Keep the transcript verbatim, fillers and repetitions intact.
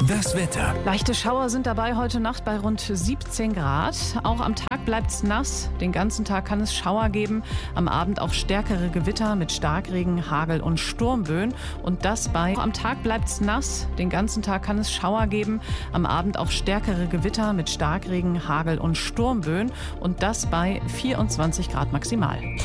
Das Wetter. Leichte Schauer sind dabei heute Nacht bei rund siebzehn Grad. Auch am Tag bleibt es nass. Den ganzen Tag kann es Schauer geben. Am Abend auch stärkere Gewitter mit Starkregen, Hagel und Sturmböen. Und das bei. Auch am Tag bleibt es nass. Den ganzen Tag kann es Schauer geben. Am Abend auch stärkere Gewitter mit Starkregen, Hagel und Sturmböen. Und das bei vierundzwanzig Grad maximal.